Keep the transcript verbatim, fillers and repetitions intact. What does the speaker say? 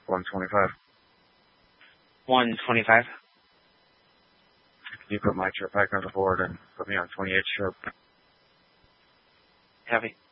one twenty-five. one twenty-five. Can you put my trip back on the board and put me on twenty-eight sharp? Heavy.